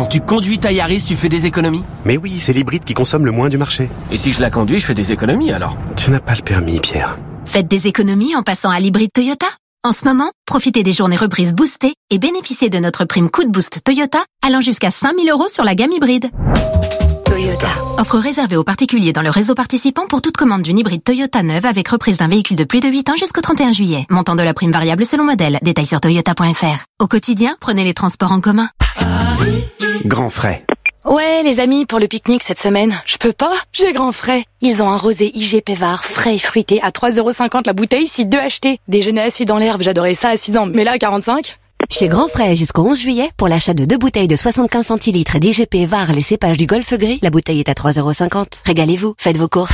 tu conduis ta Yaris, tu fais des économies? Mais oui, c'est l'hybride qui consomme le moins du marché. Et si je la conduis, je fais des économies alors? Tu n'as pas le permis, Pierre. Faites des économies en passant à l'hybride Toyota. En ce moment, profitez des journées reprises boostées et bénéficiez de notre prime coup de boost Toyota allant jusqu'à 5 000 € sur la gamme hybride. Toyota. Offre réservée aux particuliers dans le réseau participant pour toute commande d'une hybride Toyota neuve avec reprise d'un véhicule de plus de 8 ans jusqu'au 31 juillet. Montant de la prime variable selon modèle. Détails sur toyota.fr. Au quotidien, prenez les transports en commun. Grand frais. Ouais, les amis, pour le pique-nique cette semaine, je peux pas, j'ai grand frais. Ils ont un rosé IG Pévard, frais et fruité, à 3,50 € la bouteille, si 2 achetés. Déjeuner assis dans l'herbe, j'adorais ça à 6 ans, mais là, à 45. Chez Grand Frais, jusqu'au 11 juillet, pour l'achat de 2 bouteilles de 75 centilitres d'IGP VAR, les cépages du Golfe Gris, la bouteille est à 3,50 €. Régalez-vous, faites vos courses.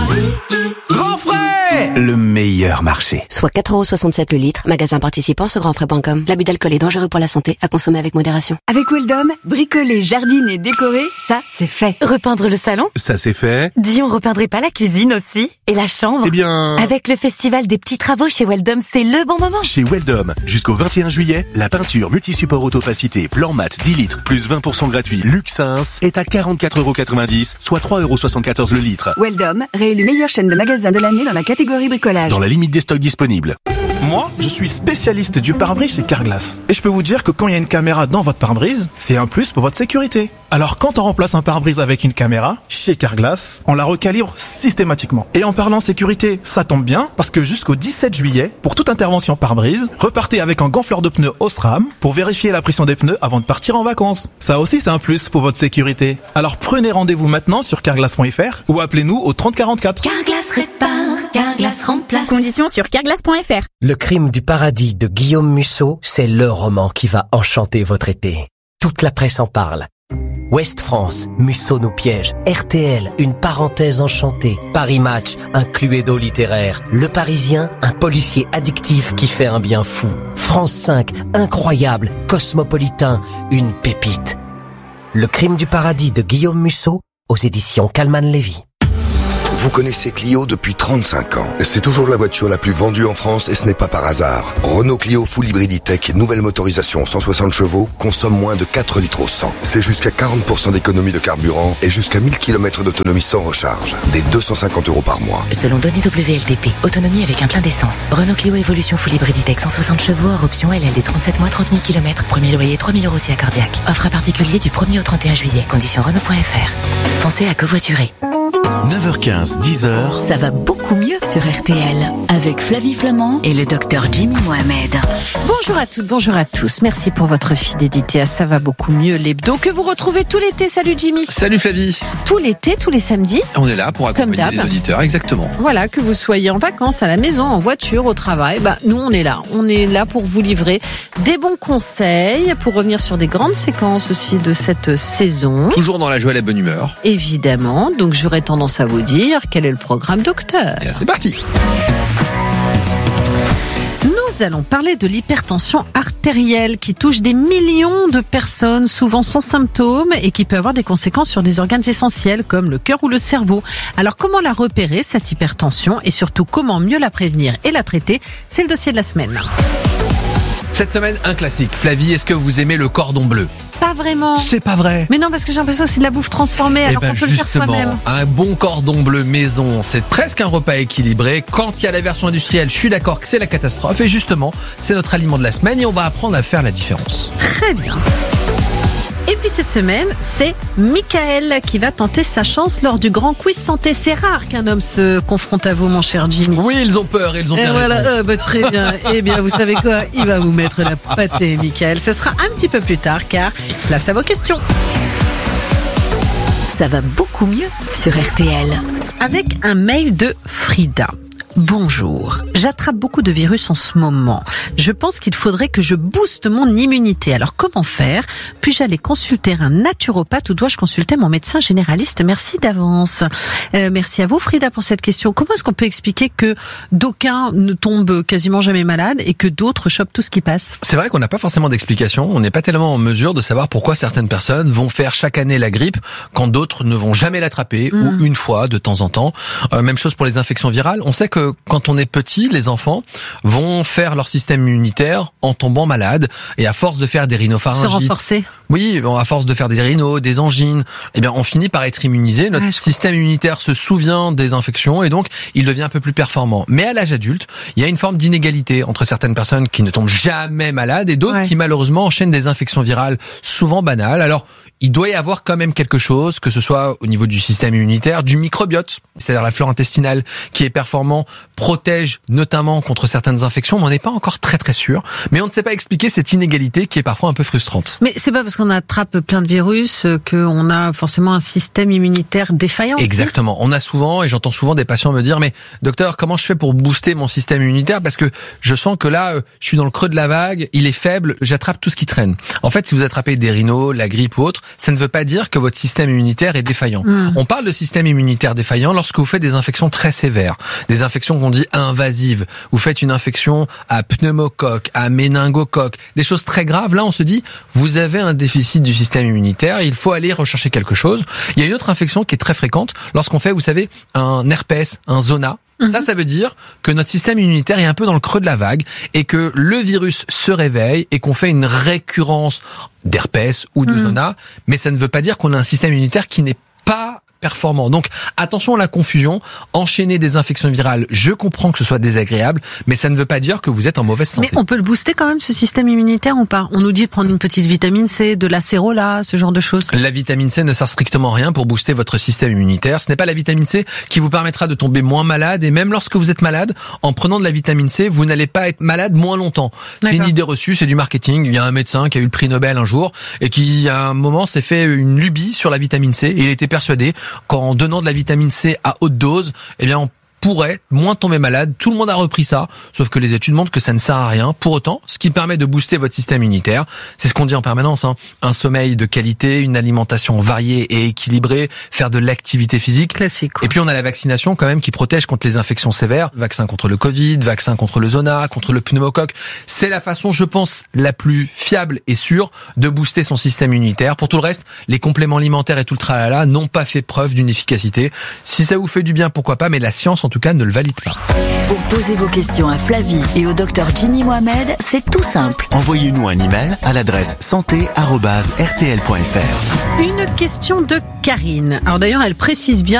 Grand frais! Le meilleur marché. Soit 4,67 € le litre, magasin participant sur grandfrais.com. L'abus d'alcool est dangereux pour la santé, à consommer avec modération. Avec Weldom, bricoler, jardiner, décorer, ça, c'est fait. Repeindre le salon? Ça c'est fait. Dis, on repeindrait pas la cuisine aussi? Et la chambre? Eh bien... Avec le festival des petits travaux chez Weldom, c'est le bon moment. Chez Weldom, jusqu'au 21 juillet, la peinture multi-support autopacité plan mat 10 litres plus 20% gratuit Luxins est à 44,90 €, soit 3,74 € le litre. Weldom, réélu meilleure chaîne de magasins de l'année dans la catégorie bricolage. Dans la limite des stocks disponibles. Moi, je suis spécialiste du pare-brise chez Carglass. Et je peux vous dire que quand il y a une caméra dans votre pare-brise, c'est un plus pour votre sécurité. Alors quand on remplace un pare-brise avec une caméra, chez Carglass, on la recalibre systématiquement. Et en parlant sécurité, ça tombe bien, parce que jusqu'au 17 juillet, pour toute intervention pare-brise, repartez avec un gonfleur de pneus Osram pour vérifier la pression des pneus avant de partir en vacances. Ça aussi, c'est un plus pour votre sécurité. Alors prenez rendez-vous maintenant sur carglass.fr ou appelez-nous au 30 44. Carglass répare, Carglass remplace. Conditions sur carglass.fr. Le crime du paradis de Guillaume Musso, c'est le roman qui va enchanter votre été. Toute la presse en parle. Ouest France, Musso nous piège. RTL, une parenthèse enchantée. Paris Match, un cluedo littéraire. Le Parisien, un policier addictif qui fait un bien fou. France 5, incroyable. Cosmopolitain, une pépite. Le crime du paradis de Guillaume Musso, aux éditions Calman-Lévy. Vous connaissez Clio depuis 35 ans. C'est toujours la voiture la plus vendue en France et ce n'est pas par hasard. Renault Clio Full Hybrid E-Tech, nouvelle motorisation 160 chevaux, consomme moins de 4 litres au 100. C'est jusqu'à 40% d'économie de carburant et jusqu'à 1000 km d'autonomie sans recharge. Des 250 € par mois. Selon données WLTP, autonomie avec un plein d'essence. Renault Clio Evolution Full Hybrid E-Tech 160 chevaux, hors option LLD 37 mois, 30 000 km. Premier loyer 3 000 € si accordiaque. Offre à particulier du 1er au 31 juillet. Conditions Renault.fr. Pensez à covoiturer. 9h15, 10h. Ça va beaucoup mieux sur RTL avec Flavie Flamand et le docteur Jimmy Mohamed. Bonjour à toutes, bonjour à tous. Merci pour votre fidélité à Ça va beaucoup mieux, l'hebdo que vous retrouvez tout l'été. Salut Jimmy. Salut Flavie. Tout l'été, tous les samedis. On est là pour accompagner les auditeurs, exactement. Voilà, que vous soyez en vacances, à la maison, en voiture, au travail, nous on est là. On est là pour vous livrer des bons conseils, pour revenir sur des grandes séquences aussi de cette saison. Toujours dans la joie et la bonne humeur. Évidemment, donc j'aurais tendance à vous dire quel est le programme docteur. Et c'est parti. Nous allons parler de l'hypertension artérielle qui touche des millions de personnes, souvent sans symptômes, et qui peut avoir des conséquences sur des organes essentiels comme le cœur ou le cerveau. Alors comment la repérer, cette hypertension, et surtout comment mieux la prévenir et la traiter? C'est le dossier de la semaine. Cette semaine, un classique. Flavie, est-ce que vous aimez le cordon bleu? Pas vraiment. C'est pas vrai. Mais non, parce que j'ai l'impression que c'est de la bouffe transformée, alors qu'on peut le faire soi-même. Un bon cordon bleu maison, c'est presque un repas équilibré. Quand il y a la version industrielle, je suis d'accord que c'est la catastrophe. Et justement, c'est notre aliment de la semaine et on va apprendre à faire la différence. Très bien. Et puis cette semaine, c'est Michael qui va tenter sa chance lors du grand quiz santé. C'est rare qu'un homme se confronte à vous, mon cher Jimmy. Oui, ils ont peur, ils ont bien voilà, très bien. Eh bien, vous savez quoi? Il va vous mettre la pâtée, Michael. Ce sera un petit peu plus tard, car place à vos questions. Ça va beaucoup mieux sur RTL. Avec un mail de Frida. Bonjour, j'attrape beaucoup de virus en ce moment. Je pense qu'il faudrait que je booste mon immunité. Alors comment faire? Puis-je aller consulter un naturopathe ou dois-je consulter mon médecin généraliste? Merci d'avance. Merci à vous Frida pour cette question. Comment est-ce qu'on peut expliquer que d'aucuns ne tombent quasiment jamais malades et que d'autres chopent tout ce qui passe? C'est vrai qu'on n'a pas forcément d'explication. On n'est pas tellement en mesure de savoir pourquoi certaines personnes vont faire chaque année la grippe quand d'autres ne vont jamais l'attraper ou une fois de temps en temps. Même chose pour les infections virales. On sait que quand on est petit, les enfants vont faire leur système immunitaire en tombant malade et à force de faire des rhinopharyngites. Se renforcer. Oui, bon, à force de faire des rhinos, des angines, eh bien, on finit par être immunisé. Notre système immunitaire se souvient des infections et donc il devient un peu plus performant. Mais à l'âge adulte, il y a une forme d'inégalité entre certaines personnes qui ne tombent jamais malades et d'autres qui malheureusement enchaînent des infections virales souvent banales. Alors, il doit y avoir quand même quelque chose, que ce soit au niveau du système immunitaire, du microbiote, c'est-à-dire la flore intestinale qui est performant, protège notamment contre certaines infections, mais on n'est pas encore très très sûr. Mais on ne sait pas expliquer cette inégalité qui est parfois un peu frustrante. Mais c'est pas parce qu'on attrape plein de virus qu'on a forcément un système immunitaire défaillant. Exactement. On a souvent, et j'entends souvent des patients me dire, mais docteur, comment je fais pour booster mon système immunitaire? Parce que je sens que là, je suis dans le creux de la vague, il est faible, j'attrape tout ce qui traîne. En fait, si vous attrapez des rhinos, la grippe ou autre, ça ne veut pas dire que votre système immunitaire est défaillant. On parle de système immunitaire défaillant lorsque vous faites des infections très sévères, des infections qu'on dit invasives. Vous faites une infection à pneumocoque, à méningocoque, des choses très graves. Là, on se dit, vous avez un déficit du système immunitaire, il faut aller rechercher quelque chose. Il y a une autre infection qui est très fréquente lorsqu'on fait, vous savez, un herpès, un zona. Ça veut dire que notre système immunitaire est un peu dans le creux de la vague et que le virus se réveille et qu'on fait une récurrence d'herpès ou de zona, mais ça ne veut pas dire qu'on a un système immunitaire qui n'est pas performant. Donc attention à la confusion, enchaîner des infections virales, je comprends que ce soit désagréable, mais ça ne veut pas dire que vous êtes en mauvaise santé. Mais on peut le booster quand même, ce système immunitaire, ou pas? On nous dit de prendre une petite vitamine C, de l'acérola, ce genre de choses. La vitamine C ne sert strictement à rien pour booster votre système immunitaire. Ce n'est pas la vitamine C qui vous permettra de tomber moins malade, et même lorsque vous êtes malade, en prenant de la vitamine C, vous n'allez pas être malade moins longtemps. C'est une idée reçue, c'est du marketing. Il y a un médecin qui a eu le prix Nobel un jour et qui, à un moment, s'est fait une lubie sur la vitamine C, et il était persuadé qu'en donnant de la vitamine C à haute dose, eh bien, on pourrait moins tomber malade. Tout le monde a repris ça, sauf que les études montrent que ça ne sert à rien. Pour autant, ce qui permet de booster votre système immunitaire, c'est ce qu'on dit en permanence, un sommeil de qualité, une alimentation variée et équilibrée, faire de l'activité physique. Classique. Et puis on a la vaccination quand même qui protège contre les infections sévères, vaccin contre le Covid, vaccin contre le zona, contre le pneumocoque. C'est la façon, je pense, la plus fiable et sûre de booster son système immunitaire. Pour tout le reste, les compléments alimentaires et tout le tralala n'ont pas fait preuve d'une efficacité. Si ça vous fait du bien, pourquoi pas, mais la science en tout cas ne le valide pas. Pour poser vos questions à Flavie et au docteur Jimmy Mohamed, c'est tout simple. Envoyez-nous un email à l'adresse santé@rtl.fr. Une question de Karine. Alors d'ailleurs, elle précise bien